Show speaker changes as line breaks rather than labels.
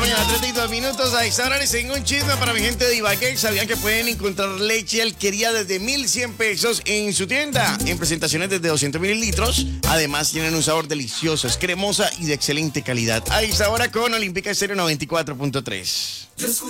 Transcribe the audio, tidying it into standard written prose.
mañana, 32 minutos. A esta hora les tengo un chisme para mi gente de Ibagué. ¿Sabían que pueden encontrar leche alquería desde 1,100 pesos en su tienda? En presentaciones desde 200 mililitros. Además, tienen un sabor delicioso, es cremosa y de excelente calidad. A esta hora con Olímpica Estéreo 94.3.